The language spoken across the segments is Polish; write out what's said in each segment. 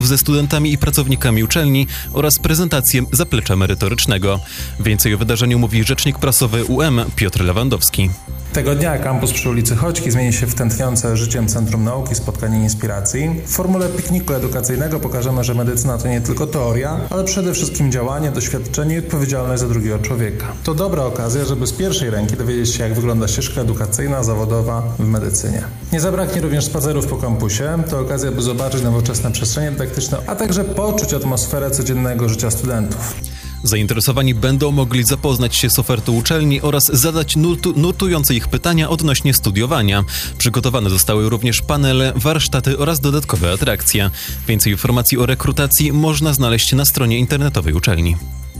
ze studentami i pracownikami uczelni oraz prezentację zaplecza merytorycznego. Więcej o wydarzeniu mówi rzecznik prasowy UM Piotr Lewandowski. Tego dnia kampus przy ulicy Choćki zmieni się w tętniące życiem Centrum Nauki Spotkanie Inspiracji. W formule pikniku edukacyjnego pokażemy, że medycyna to nie tylko teoria, ale przede wszystkim działanie, doświadczenie i odpowiedzialność za drugiego człowieka. To dobra okazja, żeby z pierwszej ręki dowiedzieć się, jak wygląda ścieżka edukacyjna, zawodowa w medycynie. Nie zabraknie również spacerów po kampusie. To okazja, by zobaczyć nowoczesne przestrzenie dydaktyczne, a także poczuć atmosferę codziennego życia studentów. Zainteresowani będą mogli zapoznać się z ofertą uczelni oraz zadać nurtujące ich pytania odnośnie studiowania. Przygotowane zostały również panele, warsztaty oraz dodatkowe atrakcje. Więcej informacji o rekrutacji można znaleźć na stronie internetowej uczelni.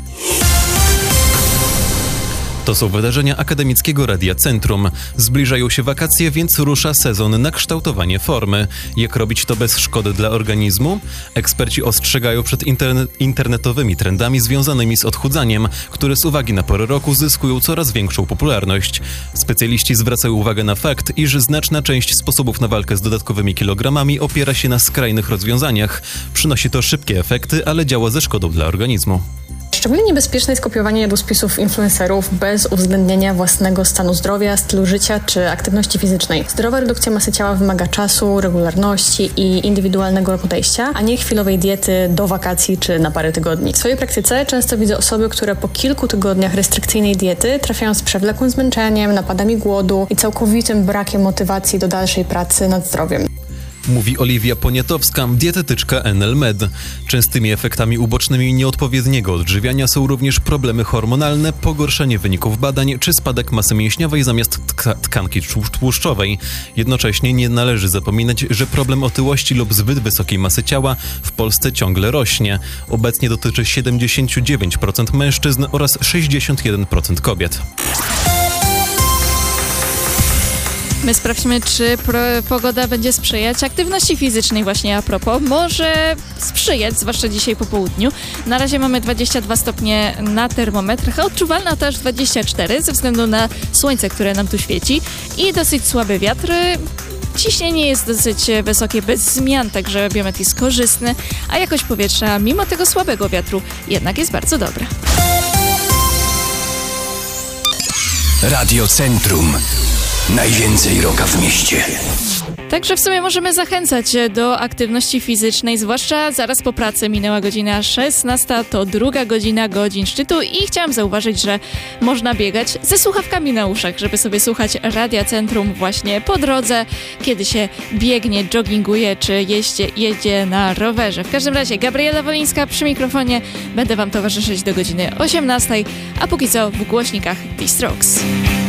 To są wydarzenia Akademickiego Radia Centrum. Zbliżają się wakacje, więc rusza sezon na kształtowanie formy. Jak robić to bez szkody dla organizmu? Eksperci ostrzegają przed internetowymi trendami związanymi z odchudzaniem, które z uwagi na porę roku zyskują coraz większą popularność. Specjaliści zwracają uwagę na fakt, iż znaczna część sposobów na walkę z dodatkowymi kilogramami opiera się na skrajnych rozwiązaniach. Przynosi to szybkie efekty, ale działa ze szkodą dla organizmu. Szczególnie niebezpieczne jest kopiowanie jadłospisów influencerów bez uwzględnienia własnego stanu zdrowia, stylu życia czy aktywności fizycznej. Zdrowa redukcja masy ciała wymaga czasu, regularności i indywidualnego podejścia, a nie chwilowej diety do wakacji czy na parę tygodni. W swojej praktyce często widzę osoby, które po kilku tygodniach restrykcyjnej diety trafiają z przewlekłym zmęczeniem, napadami głodu i całkowitym brakiem motywacji do dalszej pracy nad zdrowiem. Mówi Oliwia Poniatowska, dietetyczka NL Med. Częstymi efektami ubocznymi nieodpowiedniego odżywiania są również problemy hormonalne, pogorszenie wyników badań czy spadek masy mięśniowej zamiast tkanki tłuszczowej. Jednocześnie nie należy zapominać, że problem otyłości lub zbyt wysokiej masy ciała w Polsce ciągle rośnie. Obecnie dotyczy 79% mężczyzn oraz 61% kobiet. My sprawdźmy, czy pogoda będzie sprzyjać aktywności fizycznej właśnie a propos. Może sprzyjać, zwłaszcza dzisiaj po południu. Na razie mamy 22 stopnie na termometrach, a odczuwalna to aż 24 ze względu na słońce, które nam tu świeci i dosyć słaby wiatr. Ciśnienie jest dosyć wysokie, bez zmian, także biometr jest korzystny, a jakość powietrza mimo tego słabego wiatru jednak jest bardzo dobra. Radio Centrum. Najwięcej rocka w mieście. Także w sumie możemy zachęcać do aktywności fizycznej, zwłaszcza zaraz po pracy. Minęła godzina 16, to druga godzina godzin szczytu i chciałam zauważyć, że można biegać ze słuchawkami na uszach, żeby sobie słuchać Radia Centrum właśnie po drodze, kiedy się biegnie, jogginguje czy jedzie na rowerze. W każdym razie Gabriela Wolińska przy mikrofonie. Będę Wam towarzyszyć do godziny 18, a póki co w głośnikach The Strokes.